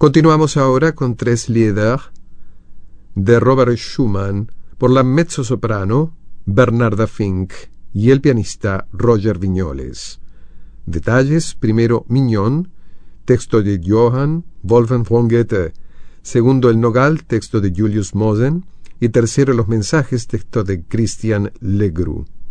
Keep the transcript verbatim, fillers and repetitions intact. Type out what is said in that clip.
Continuamos ahora con Tres Lieder de Robert Schumann por la mezzosoprano Bernarda Fink y el pianista Roger Viñoles. Detalles: primero Mignon, texto de Johann Wolfgang von Goethe; segundo el Nogal, texto de Julius Mosen; y tercero los mensajes, texto de Christian Legru.